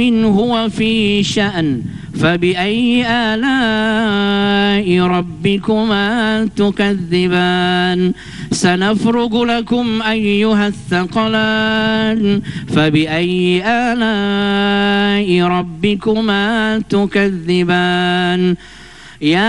هو في شأن فبأي آلاء ربكما تكذبان سنفرغ لكم أيها الثقلان فبأي آلاء ربكما تكذبان